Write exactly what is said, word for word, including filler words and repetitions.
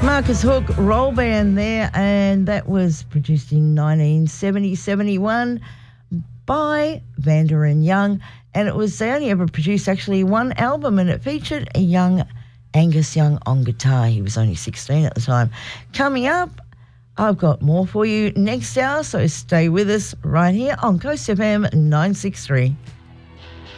Marcus Hook Roll Band there, and that was produced in nineteen seventy seventy-one by Vander and Young, and it was, they only ever produced actually one album, and it featured a young Angus Young on guitar. He was only sixteen at the time. Coming up, I've got more for you next hour, so stay with us right here on Coast F M nine six three.